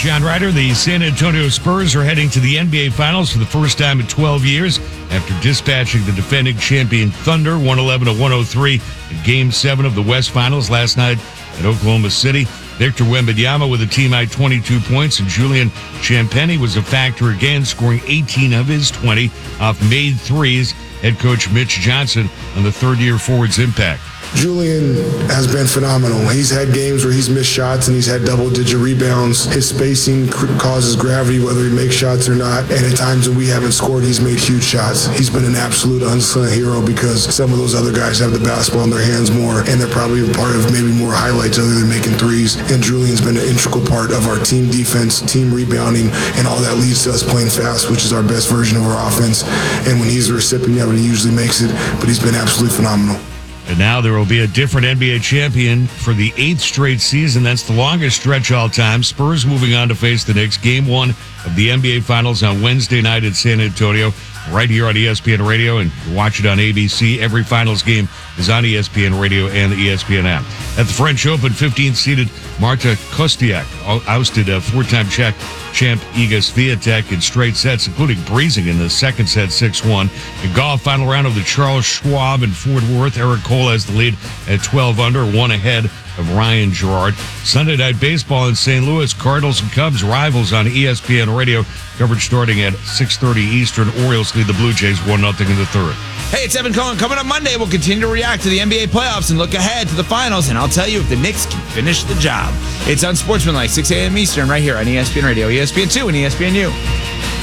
John Ryder. The San Antonio Spurs are heading to the NBA Finals for the first time in 12 years after dispatching the defending champion Thunder 111-103 in Game 7 of the West Finals last night at Oklahoma City. Victor Wembanyama with a team-high 22 points, and Julian Champagnie was a factor again, scoring 18 of his 20 off made threes. Head coach Mitch Johnson on the third-year forward's impact. Julian has been phenomenal. He's had games where he's missed shots and he's had double-digit rebounds. His spacing causes gravity whether he makes shots or not, and at times when we haven't scored, he's made huge shots. He's been an absolute unsung hero because some of those other guys have the basketball in their hands more, and they're probably a part of maybe more highlights other than making threes. And Julian's been an integral part of our team defense, team rebounding, and all that leads to us playing fast, which is our best version of our offense. And when he's the recipient of it, he usually makes it, but he's been absolutely phenomenal. And now there will be a different NBA champion for the 8th straight season. That's the longest stretch all time. Spurs moving on to face the Knicks. Game 1 of the NBA Finals on Wednesday night in San Antonio, right here on ESPN Radio, and watch it on ABC. Every Finals game is on ESPN Radio and the ESPN app. At the French Open, 15th-seeded Marta Kostyuk ousted a four-time Czech champ Iga Swiatek in straight sets, including breezing in the second set 6-1. In golf, final round of the Charles Schwab in Fort Worth, Eric Cole has the lead at 12 under, one ahead of Ryan Gerard. Sunday Night Baseball in St. Louis, Cardinals and Cubs rivals on ESPN Radio. Coverage starting at 6:30 Eastern. Orioles lead the Blue Jays 1-0 in the third. Hey, it's Evan Cohen. Coming up Monday, we'll continue to react to the NBA playoffs and look ahead to the finals, and I'll tell you if the Knicks can finish the job. It's Unsportsmanlike, 6 a.m. Eastern, right here on ESPN Radio, ESPN2, and ESPNU.